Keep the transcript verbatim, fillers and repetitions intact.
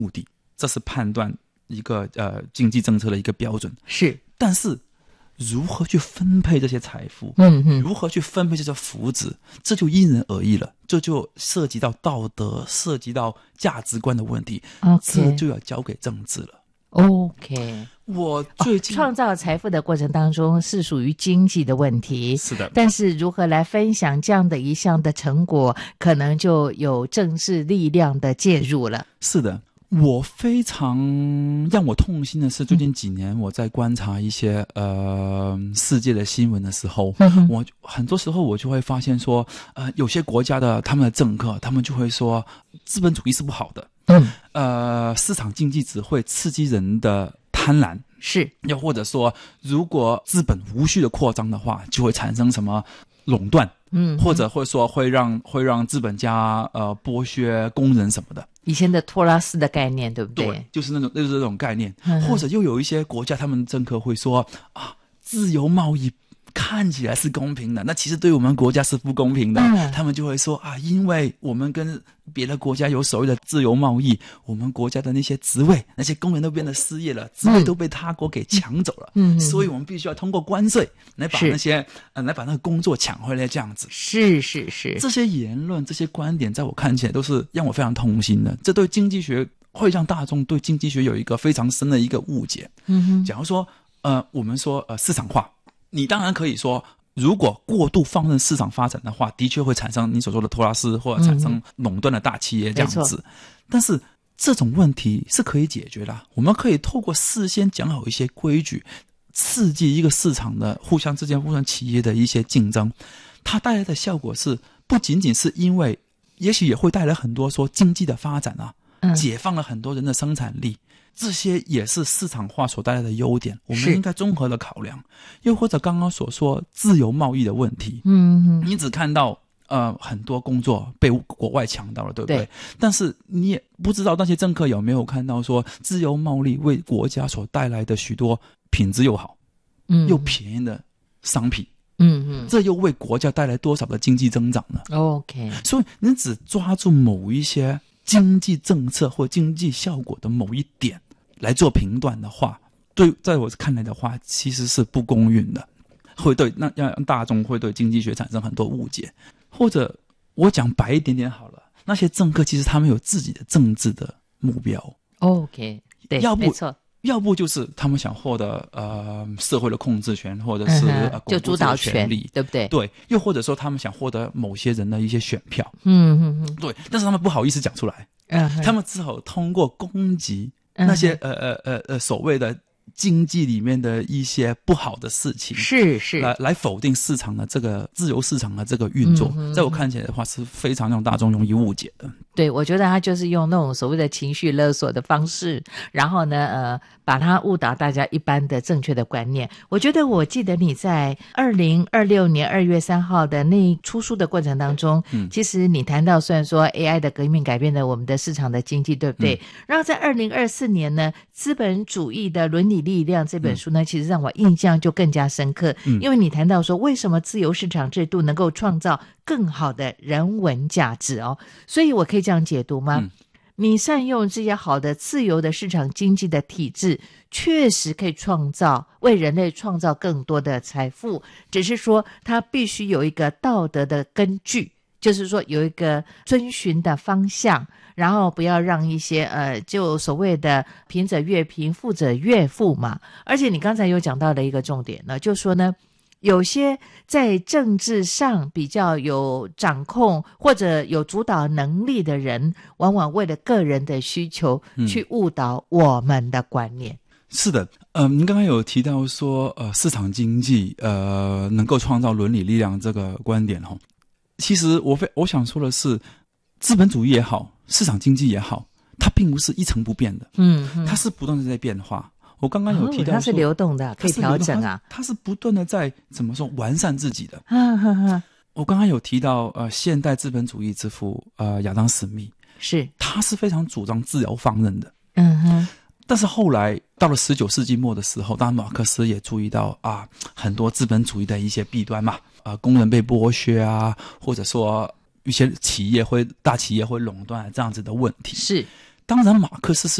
目的，这是判断一个呃经济政策的一个标准。 是， 但是如何去分配这些财富， 嗯嗯， 如何去分配这些福祉，这就因人而异了，这就涉及到道德，涉及到价值观的问题， okay. 这就要交给政治了。 OK， 我最近、 哦、创造财富的过程当中是属于经济的问题， 是的， 但是如何来分享这样的一项的成果，可能就有政治力量的介入了。 是的，我非常让我痛心的是，最近几年我在观察一些、嗯、呃世界的新闻的时候，嗯、我很多时候我就会发现说，呃，有些国家的他们的政客，他们就会说资本主义是不好的，嗯，呃，市场经济只会刺激人的贪婪， 是， 又或者说，如果资本无序的扩张的话，就会产生什么垄断，嗯，或者会说会让会让资本家呃剥削工人什么的。 以前的托拉斯的概念，对不对？ 对，就是那种就是这种概念，嗯、或者又有一些国家，他们政客会说啊，自由贸易看起来是公平的，那其实对我们国家是不公平的。嗯、他们就会说啊，因为我们跟别的国家有所谓的自由贸易，我们国家的那些职位，那些工人都变得失业了，职位都被他国给抢走了。嗯，所以我们必须要通过关税来把那些呃来把那个工作抢回来，这样子。 是是是， 这些言论、这些观点，在我看起来都是让我非常痛心的。这对经济学会让大众对经济学有一个非常深的一个误解。嗯哼，假如说呃我们说呃市场化。你当然可以说，如果过度放任市场发展的话，的确会产生你所说的托拉斯，或者产生垄断的大企业这样子。嗯、但是这种问题是可以解决的，我们可以透过事先讲好一些规矩，刺激一个市场的互相之间、互相企业的一些竞争。它带来的效果是，不仅仅是因为，也许也会带来很多说经济的发展啊，嗯、解放了很多人的生产力。这些也是市场化所带来的优点，我们应该综合的考量。又或者刚刚所说自由贸易的问题，嗯，你只看到呃很多工作被国外抢到了，对不对？对，但是你也不知道那些政客有没有看到说，自由贸易为国家所带来的许多品质又好，嗯，又便宜的商品。嗯嗯，这又为国家带来多少的经济增长呢 ？OK， 所以你只抓住某一些经济政策或经济效果的某一点来做评断的话，对，在我看来的话，其实是不公允的，会对那让大众会对经济学产生很多误解。或者我讲白一点点好了，那些政客其实他们有自己的政治的目标。OK， 对，要不没错。要不就是他们想获得呃社会的控制权，或者是、嗯呃、 就主导权利，对不对？ 对，又或者说他们想获得某些人的一些选票，嗯嗯嗯，对，但是他们不好意思讲出来，嗯，他们只好通过攻击那些、嗯、呃呃呃呃所谓的经济里面的一些不好的事情， 是是， 来来否定市场的这个自由市场的这个运作，嗯、在我看起来的话是非常让大众容易误解的。 对，我觉得他就是用那种所谓的情绪勒索的方式，然后呢，呃，把它误导大家一般的正确的观念。我觉得我记得你在二零二六年二月三号的那出书的过程当中，嗯，其实你谈到虽然说 A I 的革命改变了我们的市场的经济，对不对？嗯、然后在二零二四年呢，资本主义的伦理力量这本书呢，嗯、其实让我印象就更加深刻，嗯、因为你谈到说为什么自由市场制度能够创造更好的人文价值哦，所以我可以这样解读吗？嗯、你善用这些好的自由的市场经济的体制，确实可以创造为人类创造更多的财富，只是说它必须有一个道德的根据，就是说有一个遵循的方向，然后不要让一些呃，就所谓的贫者越贫，富者越富嘛。而且你刚才有讲到的一个重点呢，就是说呢，有些在政治上比较有掌控或者有主导能力的人，往往为了个人的需求去误导我们的观念。嗯、 是的，呃，您刚刚有提到说，呃，市场经济呃能够创造伦理力量这个观点哈。其实我非我想说的是，资本主义也好，市场经济也好，它并不是一成不变的，嗯，嗯它是不断的在变化。我刚刚有提到说、哦、 它是流动的，可以调整啊， 它是不断的在怎么说完善自己的。啊、呵呵我刚刚有提到呃，现代资本主义之父呃亚当史密， 是他是非常主张自由放任的。 嗯哼。 但是后来到了十九世纪末的时候，当然马克思也注意到啊，很多资本主义的一些弊端嘛，啊，工人被剥削啊，或者说一些企业会大企业会垄断这样子的问题。 是。 当然马克思是